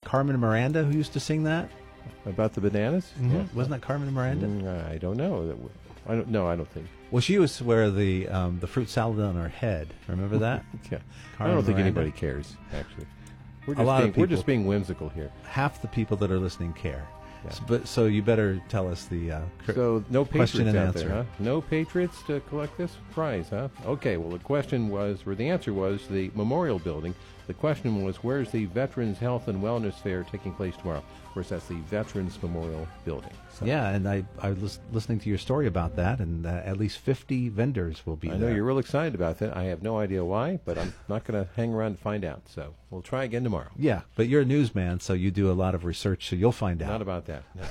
Carmen Miranda who used to sing that? About the bananas? Mm-hmm. Yeah. Wasn't that Carmen Miranda? I don't know. I don't think. Well, she used to wear the fruit salad on her head. Remember that? Yeah. Carmen I don't think Miranda. anybody cares, actually. We're just being whimsical here. Half the people that are listening care. Yeah. So you better tell us the so no question Patriots and out answer. there, huh? No Patriots to collect this prize, huh? Okay, well, the question was, or the answer was, the Memorial Building. The question was, where's the Veterans Health and Wellness Fair taking place tomorrow? Of course, that's the Veterans Memorial Building. So. Yeah, and I was listening to your story about that, and at least 50 vendors will be there. I know you're real excited about that. I have no idea why, but I'm not going to hang around to find out. So we'll try again tomorrow. Yeah, but you're a newsman, so you do a lot of research, so you'll find out. Not about that. No.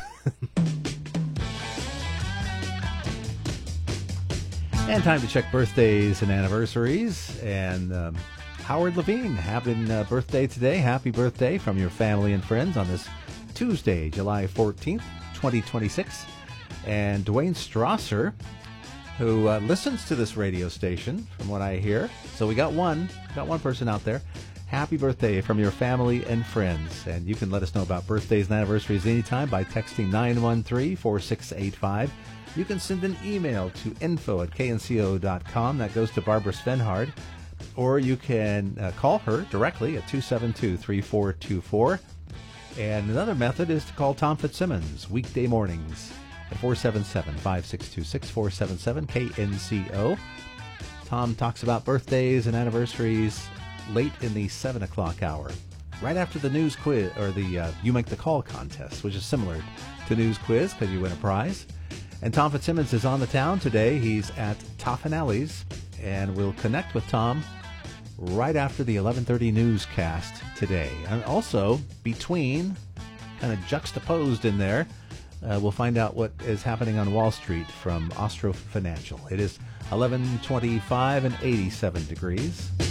And time to check birthdays and anniversaries. And Howard Levine having a birthday today. Happy birthday from your family and friends on this Tuesday, July 14th, 2026. And Dwayne Strasser, who listens to this radio station, from what I hear. So we got one person out there. Happy birthday from your family and friends. And you can let us know about birthdays and anniversaries anytime by texting 913-4685. You can send an email to info@knco.com. That goes to Barbara Svenhard. Or you can call her directly at 272-3424. And another method is to call Tom Fitzsimmons weekday mornings at 477-5626, 477-KNCO. Tom talks about birthdays and anniversaries late in the 7 o'clock hour, right after the news quiz, or the You Make the Call contest, which is similar to News Quiz because you win a prize. And Tom Fitzsimmons is on the town today. He's at Toffanelli's, and we'll connect with Tom right after the 11:30 newscast today. And also, between, kind of juxtaposed in there, we'll find out what is happening on Wall Street from Ostro Financial. It is 11:25 and 87 degrees.